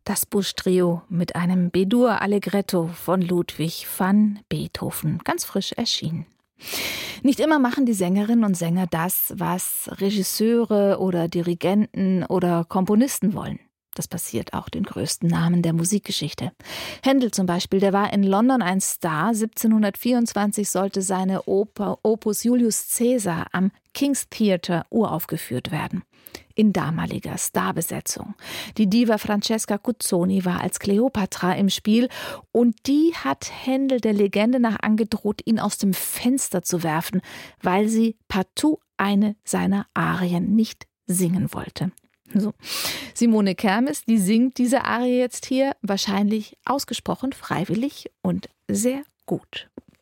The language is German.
Das Busch-Trio mit einem B-Dur Allegretto von Ludwig van Beethoven, ganz frisch erschienen. Nicht immer machen die Sängerinnen und Sänger das, was Regisseure oder Dirigenten oder Komponisten wollen. Das passiert auch den größten Namen der Musikgeschichte. Händel zum Beispiel, der war in London ein Star. 1724 sollte seine Oper Opus Julius Caesar am King's Theatre uraufgeführt werden. In damaliger Starbesetzung. Die Diva Francesca Cuzzoni war als Kleopatra im Spiel und die hat Händel der Legende nach angedroht, ihn aus dem Fenster zu werfen, weil sie partout eine seiner Arien nicht singen wollte. So. Simone Kermes, die singt diese Arie jetzt hier, wahrscheinlich ausgesprochen freiwillig und sehr gut.